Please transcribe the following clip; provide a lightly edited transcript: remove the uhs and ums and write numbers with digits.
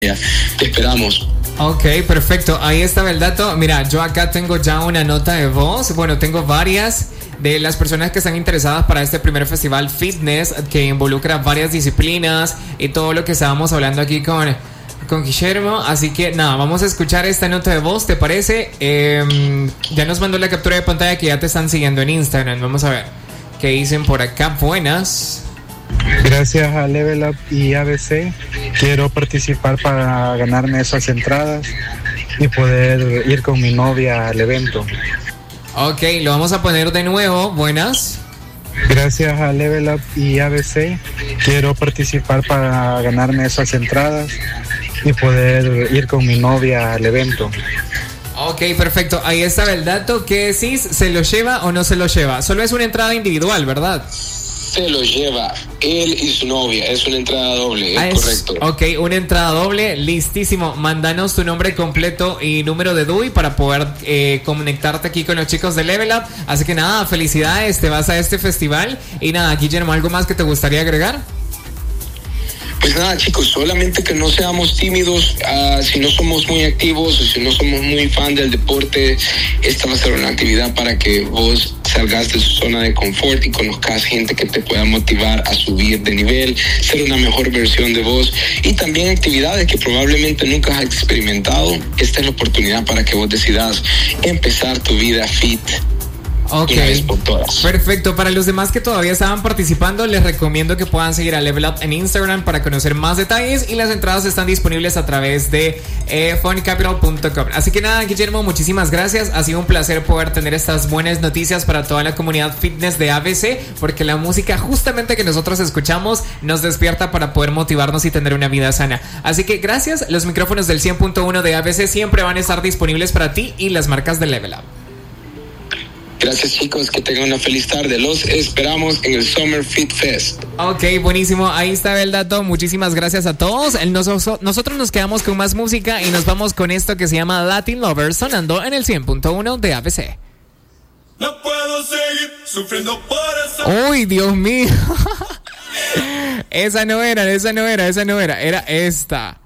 Te esperamos. Ok, perfecto. Ahí estaba el dato. Mira, yo acá tengo ya una nota de voz. Bueno, tengo varias de las personas que están interesadas para este primer festival fitness que involucra varias disciplinas y todo lo que estábamos hablando aquí con Guillermo. Así que nada, vamos a escuchar esta nota de voz, ¿te parece? Ya nos mandó la captura de pantalla que ya te están siguiendo en Instagram. Vamos a ver qué dicen por acá. Buenas. Gracias a Level Up y ABC quiero participar para ganarme esas entradas y poder ir con mi novia al evento. Ok, lo vamos a poner de nuevo. Buenas. Gracias a Level Up y ABC quiero participar para ganarme esas entradas y poder ir con mi novia al evento. Ok, perfecto. Ahí estaba el dato. ¿Qué decís? ¿Se lo lleva o no se lo lleva? Solo es una entrada individual, ¿verdad? Se lo lleva él y su novia. Es una entrada doble, es correcto. Ok, una entrada doble, listísimo. Mándanos tu nombre completo y número de DUI para poder conectarte aquí con los chicos de Level Up. Así que nada, felicidades, te vas a este festival. Y nada, Guillermo, ¿algo más que te gustaría agregar? Pues nada, chicos, solamente que no seamos tímidos. Si no somos muy activos o si no somos muy fan del deporte, esta va a ser una actividad para que vos salgas de su zona de confort y conozcas gente que te pueda motivar a subir de nivel, ser una mejor versión de vos, y también actividades que probablemente nunca has experimentado. Esta es la oportunidad para que vos decidas empezar tu vida fit. Ok, una vez por todas. Perfecto. Para los demás que todavía estaban participando, les recomiendo que puedan seguir a Level Up en Instagram para conocer más detalles, y las entradas están disponibles a través de funnycapital.com. Así que nada, Guillermo, muchísimas gracias. Ha sido un placer poder tener estas buenas noticias para toda la comunidad fitness de ABC, porque la música justamente que nosotros escuchamos nos despierta para poder motivarnos y tener una vida sana. Así que gracias. Los micrófonos del 100.1 de ABC siempre van a estar disponibles para ti y las marcas de Level Up. Gracias, chicos, que tengan una feliz tarde. Los esperamos en el Summer Fit Fest. Ok, buenísimo, ahí está el dato. Muchísimas gracias a todos. Nosotros nos quedamos con más música y nos vamos con esto que se llama Latin Lover, sonando en el 100.1 de ABC. No puedo seguir sufriendo por eso. Uy, Dios mío. Esa no era, era esta.